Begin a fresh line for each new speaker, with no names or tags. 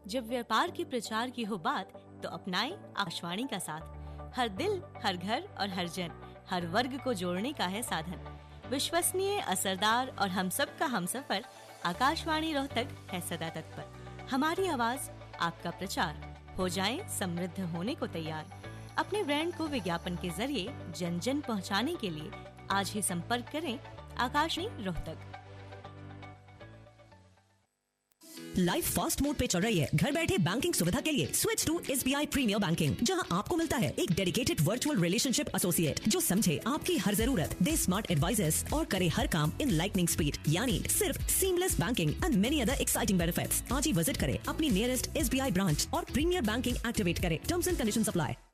जब व्यापार के प्रचार की हो बात तो अपनाएं आकाशवाणी का साथ। हर दिल, हर घर और हर जन, हर वर्ग को जोड़ने का है साधन। विश्वसनीय, असरदार और हम सब का हमसफर आकाशवाणी रोहतक है सदा तत्पर। हमारी आवाज, आपका प्रचार, हो जाएं समृद्ध होने को तैयार। अपने ब्रांड को विज्ञापन के जरिए जन जन पहुंचाने के लिए आज ही संपर्क करें Akashvani Rohtak.
Life fast mode पे चल रही है। घर बैठे बैंकिंग सुविधा के लिए switch to SBI premiere banking, जहां आपको मिलता है एक डेडिकेटेड वर्चुअल रिलेशनशिप एसोसिएट जो समझे आपकी हर जरूरत, दे स्मार्ट एडवाइजर्स और करे हर काम इन लाइटनिंग स्पीड, यानी सिर्फ seamless banking and many other exciting benefits. आज ही विजिट करें अपनी नियरेस्ट SBI ब्रांच और प्रीमियर बैंकिंग एक्टिवेट करें। Terms and conditions apply.